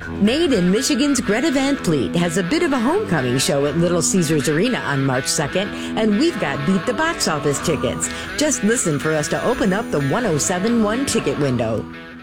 Made in Michigan's Greta Van Fleet has a bit of a homecoming show at Little Caesars Arena on March 2nd, and we've got Beat the Box Office tickets. Just listen for us to open up the 1071 ticket window.